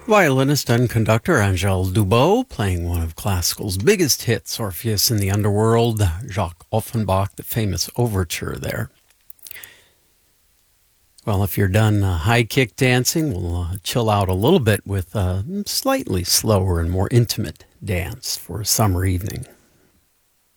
Violinist and conductor Angèle Dubot playing one of classical's biggest hits, Orpheus in the Underworld, Jacques Offenbach, the famous overture there. Well, if you're done high kick dancing, we'll chill out a little bit with a slightly slower and more intimate dance for a summer evening.